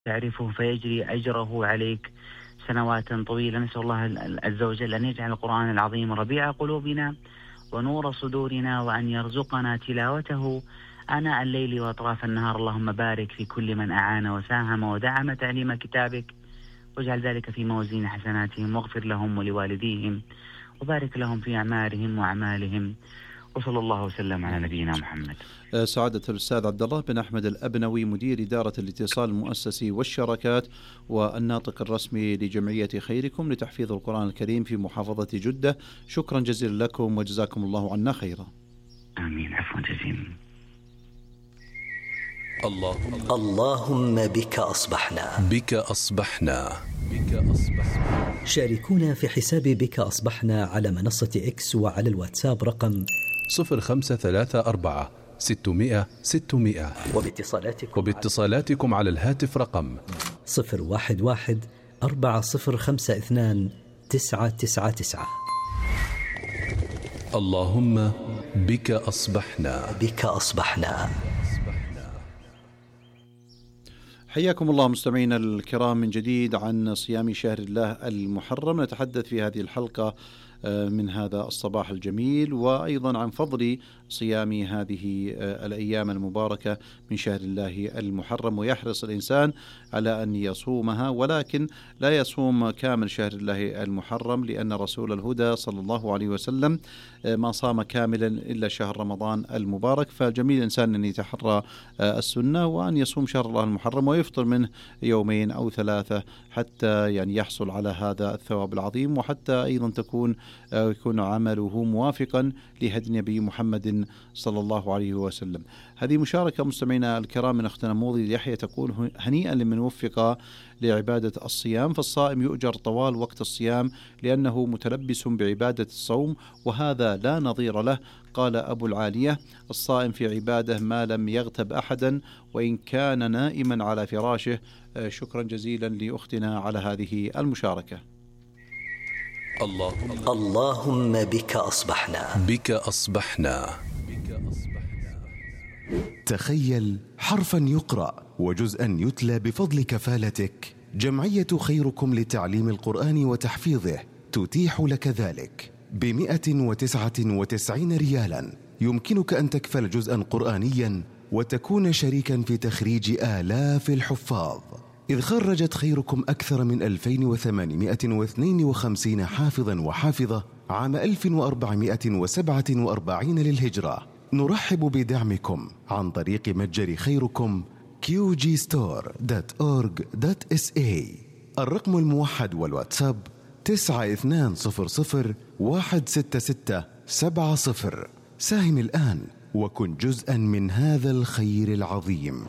تعرفه فيجري أجره عليك سنوات طويلة. نسأل الله عز وجل أن يجعل القرآن العظيم ربيع قلوبنا ونور صدورنا، وأن يرزقنا تلاوته آناء الليل وأطراف النهار. اللهم بارك في كل من أعان وساهم ودعم تعليم كتابك، واجعل ذلك في موازين حسناتهم، واغفر لهم ولوالديهم، وبارك لهم في أعمارهم وأعمالهم، وصلى الله وسلم على نبينا محمد. سعادة الأستاذ عبد الله بن أحمد الأبنوي، مدير إدارة الاتصال المؤسسي والشراكات والناطق الرسمي لجمعية خيركم لتحفيظ القرآن الكريم في محافظة جدة، شكرا جزيلا لكم وجزاكم الله عنا خيرا. آمين. عفوا جزيلا. اللهم بك أصبحنا. بك أصبحنا. شاركونا في حساب بك أصبحنا على منصة إكس وعلى الواتساب رقم 0534 600 600، وباتصالاتكم على الهاتف رقم 011 4052 999. اللهم بك أصبحنا. بك أصبحنا. حياكم الله مستمعينا الكرام من جديد عن صيام شهر الله المحرم. نتحدث في هذه الحلقة من هذا الصباح الجميل، وأيضا عن فضل صيام هذه الأيام المباركة من شهر الله المحرم. ويحرص الإنسان على أن يصومها، ولكن لا يصوم كامل شهر الله المحرم، لأن رسول الهدى صلى الله عليه وسلم ما صام كاملا إلا شهر رمضان المبارك. فجميل الإنسان أن يتحرى السنة وأن يصوم شهر الله المحرم ويفطر منه يومين أو ثلاثة، حتى يعني يحصل على هذا الثواب العظيم، وحتى أيضا يكون عمله موافقا لهدي النبي محمد صلى الله عليه وسلم. هذه مشاركة مستمعينا الكرام من أختنا موضي يحيى، تقول: هنيئا لمن وفق لعبادة الصيام، فالصائم يؤجر طوال وقت الصيام لأنه متلبس بعبادة الصوم، وهذا لا نظير له. قال أبو العالية: الصائم في عبادة ما لم يغتب أحدا وإن كان نائما على فراشه. شكرا جزيلا لأختنا على هذه المشاركة. اللهم بك أصبحنا. بك أصبحنا. تخيل حرفا يقرأ وجزءا يتلى بفضل كفالتك. جمعية خيركم لتعليم القرآن وتحفيظه تتيح لك ذلك ب199 ريالا. يمكنك أن تكفل جزءا قرآنيا وتكون شريكا في تخريج آلاف الحفاظ، إذ خرجت خيركم أكثر من 2852 حافظا وحافظة عام 1447 للهجرة. نرحب بدعمكم عن طريق متجر خيركم qgstore.org.sa. الرقم الموحد والواتساب 9200166770. ساهم الآن وكن جزءا من هذا الخير العظيم.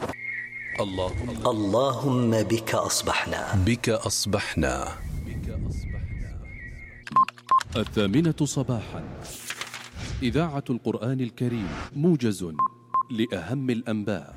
اللهم بك أصبحنا. بك أصبحنا. 8:00 صباحا، إذاعة القرآن الكريم، موجز لأهم الأنباء.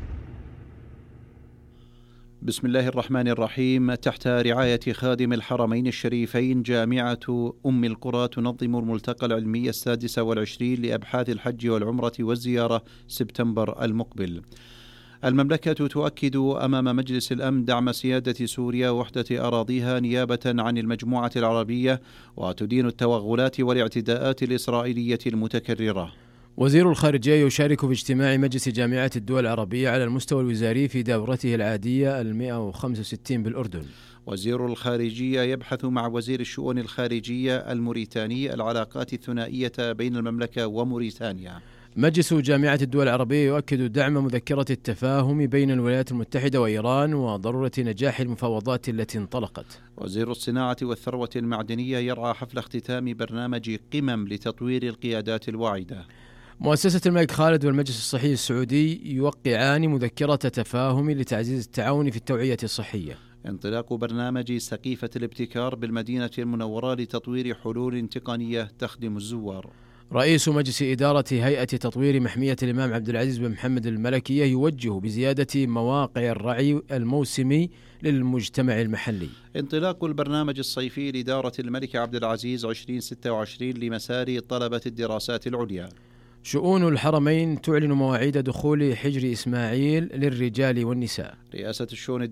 بسم الله الرحمن الرحيم. تحت رعاية خادم الحرمين الشريفين، جامعة أم القرى تنظم الملتقى العلمي 26 لأبحاث الحج والعمرة والزيارة سبتمبر المقبل. المملكة تؤكد أمام مجلس الأمن دعم سيادة سوريا وحدة أراضيها نيابة عن المجموعة العربية، وتدين التوغلات والاعتداءات الإسرائيلية المتكررة. وزير الخارجية يشارك في اجتماع مجلس جامعة الدول العربية على المستوى الوزاري في دورته العادية 165 بالأردن. وزير الخارجية يبحث مع وزير الشؤون الخارجية الموريتاني العلاقات الثنائية بين المملكة وموريتانيا. مجلس جامعة الدول العربية يؤكد دعم مذكرة التفاهم بين الولايات المتحدة وإيران وضرورة نجاح المفاوضات التي انطلقت. وزير الصناعة والثروة المعدنية يرعى حفل اختتام برنامج قمم لتطوير القيادات الواعدة. مؤسسة الملك خالد والمجلس الصحي السعودي يوقعان مذكرة تفاهم لتعزيز التعاون في التوعية الصحية. انطلاق برنامج سقيفة الابتكار بالمدينة المنورة لتطوير حلول تقنية تخدم الزوار. رئيس مجلس إدارة هيئة تطوير محمية الإمام عبد العزيز بن محمد الملكية يوجه بزيادة مواقع الرعي الموسمي للمجتمع المحلي. انطلاق البرنامج الصيفي لإدارة الملك عبد العزيز 2026 لمسار طلبة الدراسات العليا. شؤون الحرمين تعلن مواعيد دخول حجر إسماعيل للرجال والنساء. رئاسة الشؤون